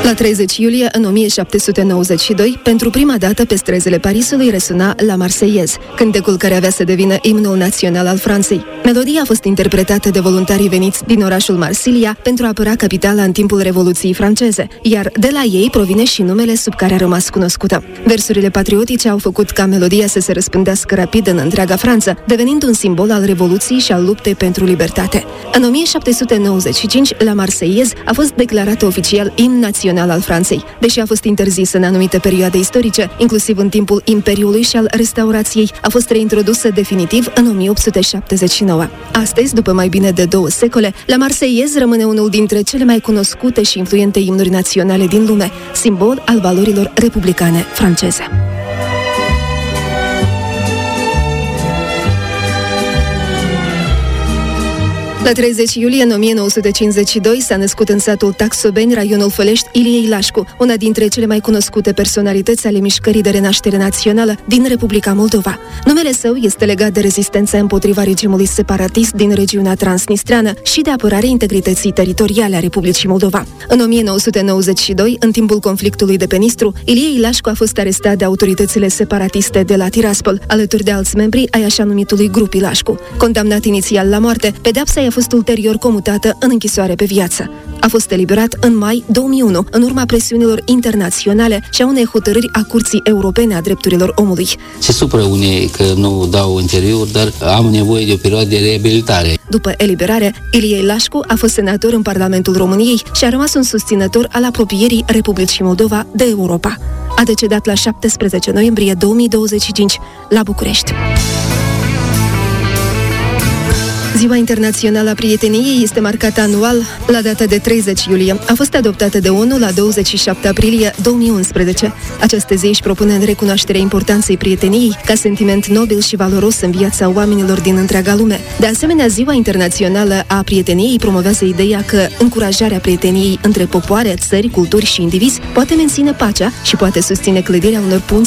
La 30 iulie, în 1792, pentru prima dată pe străzile Parisului resuna La Marseillaise, cântecul care avea să devină imnul național al Franței. Melodia a fost interpretată de voluntarii veniți din orașul Marsilia pentru a apăra capitala în timpul Revoluției franceze, iar de la ei provine și numele sub care a rămas cunoscută. Versurile patriotice au făcut ca melodia să se răspândească rapid în întreaga Franță, devenind un simbol al Revoluției și al luptei pentru libertate. În 1795, La Marseillaise a fost declarată oficial imn național al Franței, deși a fost interzisă în anumite perioade istorice, inclusiv în timpul Imperiului și al Restaurației, a fost reintrodusă definitiv în 1879. Astăzi, după mai bine de 2 secole, La Marseillaise rămâne unul dintre cele mai cunoscute și influente imnuri naționale din lume, simbol al valorilor republicane franceze. La 30 iulie 1952 s-a născut în satul Taxobeni, raionul Fălești, Ilie Ilascu, una dintre cele mai cunoscute personalități ale mișcării de renaștere națională din Republica Moldova. Numele său este legat de rezistența împotriva regimului separatist din regiunea transnistreană și de apărarea integrității teritoriale a Republicii Moldova. În 1992, în timpul conflictului de pe Nistru, Ilie Ilascu a fost arestat de autoritățile separatiste de la Tiraspol, alături de alți membri ai așa numitului grup Ilascu. Condamnat inițial la moarte, pedeapsa i-a fost ulterior comutată în închisoare pe viață. A fost eliberat în mai 2001, în urma presiunilor internaționale și a unei hotărâri a Curții Europene a Drepturilor Omului. Se supără unii că nu dau interior, dar am nevoie de o perioadă de reabilitare. După eliberare, Ilie Ilascu a fost senator în Parlamentul României și a rămas un susținător al apropierii Republicii Moldova de Europa. A decedat la 17 noiembrie 2025 la București. Ziua Internațională a Prieteniei este marcată anual la data de 30 iulie. A fost adoptată de ONU la 27 aprilie 2011. Această zi își propune în recunoașterea importanței prieteniei ca sentiment nobil și valoros în viața oamenilor din întreaga lume. De asemenea, Ziua Internațională a Prieteniei promovează ideea că încurajarea prieteniei între popoare, țări, culturi și indivizi poate menține pacea și poate susține clădirea unor punți